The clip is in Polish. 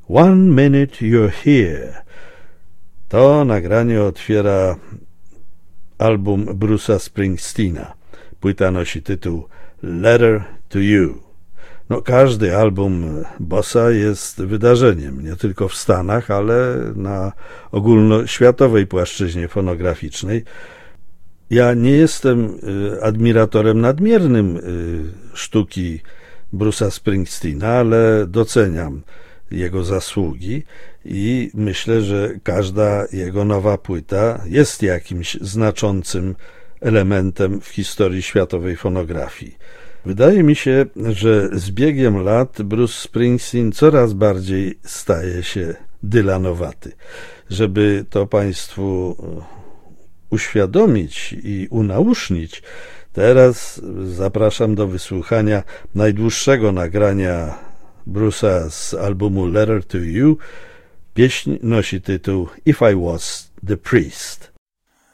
One Minute You're Here. To nagranie otwiera album Bruce'a Springsteena. Płyta nosi tytuł Letter to You. Każdy album Bossa jest wydarzeniem, nie tylko w Stanach, ale na ogólnoświatowej płaszczyźnie fonograficznej. Ja nie jestem admiratorem nadmiernym sztuki Bruce'a Springsteena, ale doceniam jego zasługi i myślę, że każda jego nowa płyta jest jakimś znaczącym elementem w historii światowej fonografii. Wydaje mi się, że z biegiem lat Bruce Springsteen coraz bardziej staje się Dylanowaty. Żeby to Państwu uświadomić i unausznić, teraz zapraszam do wysłuchania najdłuższego nagrania Bruce'a z albumu Letter to You. Pieśń nosi tytuł If I Was the Priest.